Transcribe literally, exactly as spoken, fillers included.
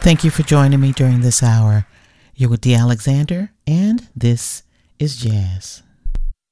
Thank you for joining me during this hour. You're with Dee Alexander, and this is Jazz.